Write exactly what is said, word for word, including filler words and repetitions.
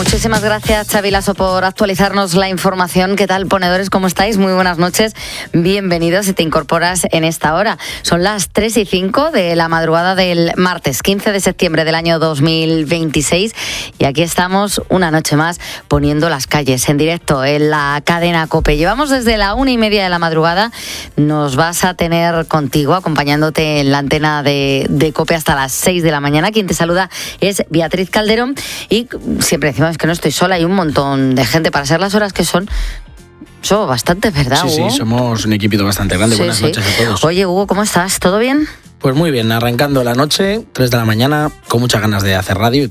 Muchísimas gracias, Xavi Lasso, por actualizarnos la información. ¿Qué tal, ponedores? ¿Cómo estáis? Muy buenas noches. Bienvenidos si te incorporas en esta hora. Son las tres y cinco de la madrugada del martes quince de septiembre del año dos mil veintiséis y aquí estamos una noche más poniendo las calles en directo en la cadena COPE. Llevamos desde la una y media de la madrugada. Nos vas a tener contigo, acompañándote en la antena de, de COPE hasta las seis de la mañana. Quien te saluda es Beatriz Calderón y siempre decimos es que no estoy sola, hay un montón de gente para ser las horas que son. Somos bastante, ¿verdad, sí, Hugo? Sí, somos un equipito bastante grande. Sí, Buenas sí. noches a todos. Oye, Hugo, ¿cómo estás? ¿Todo bien? Pues muy bien, arrancando la noche, tres de la mañana, con muchas ganas de hacer radio